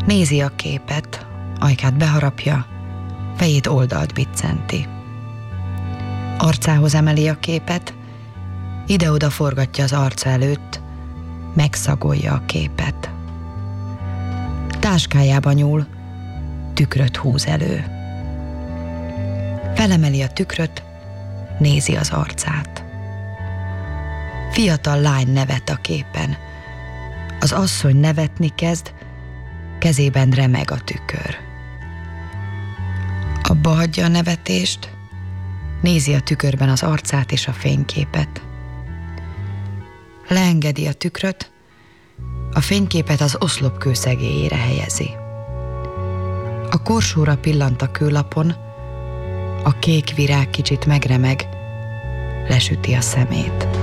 Nézi a képet, ajkát beharapja, fejét oldalt biccenti. Arcához emeli a képet, ide-oda forgatja az arca előtt, megszagolja a képet. Táskájába nyúl, tükröt húz elő. Felemeli a tükröt, nézi az arcát. Fiatal lány nevet a képen. Az asszony nevetni kezd, kezében remeg a tükör. Abba hagyja a nevetést, nézi a tükörben az arcát és a fényképet. Leengedi a tükröt, a fényképet az oszlop kőszegélyére helyezi. A korsóra pillant a kőlapon, a kék virág kicsit megremeg, lesüti a szemét.